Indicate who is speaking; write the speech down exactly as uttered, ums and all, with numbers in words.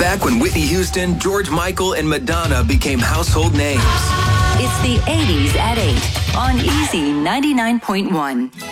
Speaker 1: Back when Whitney Houston, George Michael, and Madonna became household names.
Speaker 2: It's the eighties at eight on Easy ninety-nine point one.